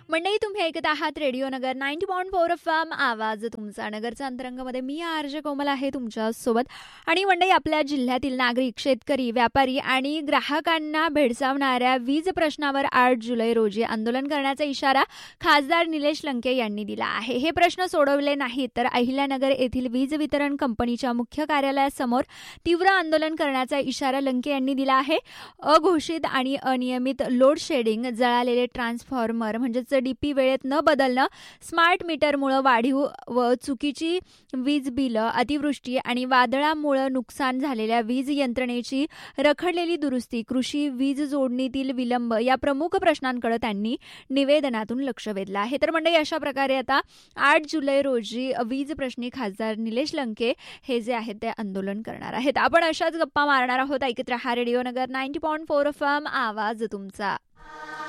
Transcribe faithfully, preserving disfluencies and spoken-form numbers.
मंडळी, तुम्ही ऐकत आहात रेडिओ नगर ninety point four F M, आवाज तुमचा. नगरच्या अंतरंगामध्ये मी आरजे कोमल आहे तुमच्या सोबत. आणि मंडळी, आपल्या जिल्ह्यातील नागरिक, शेतकरी, व्यापारी आणि ग्राहकांना भेडसावणाऱ्या वीज प्रश्नावर आठ जुलै रोजी आंदोलन करण्याचा इशारा खासदार निलेश लंके यांनी दिला आहे. हे प्रश्न सोडवले नाहीत तर अहिल्यानगर येथील वीज वितरण कंपनीच्या मुख्य कार्यालयासमोर तीव्र आंदोलन करण्याचा इशारा लंके यांनी दिला आहे. अघोषित आणि अनियमित लोड शेडिंग, जळालेले ट्रान्सफॉर्मर म्हणजेच डीपी वेळेत न बदलणं, स्मार्ट मीटरमुळे वाढीव व चुकीची वीज बिलं, अतिवृष्टी आणि वादळामुळे नुकसान झालेल्या वीज यंत्रणेची रखडलेली दुरुस्ती, कृषी वीज जोडणीतील विलंब या प्रमुख प्रश्नांकडे त्यांनी निवेदनातून लक्ष वेधलं आहे. तर मंडळी, अशा प्रकारे आता आठ जुलै रोजी वीज प्रश्नी खासदार निलेश लंके हे जे आहेत ते आंदोलन करणार आहेत. आपण अशाच गप्पा मारणार आहोत. ऐकत रहा रेडिओ नगर ninety point four F M, आवाज तुमचा.